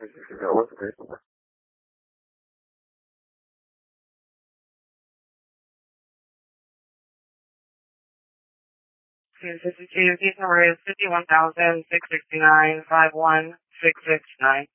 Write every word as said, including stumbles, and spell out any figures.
What's the case number? two fifty-two, case number is fifty-one thousand six sixty-nine five one six six nine.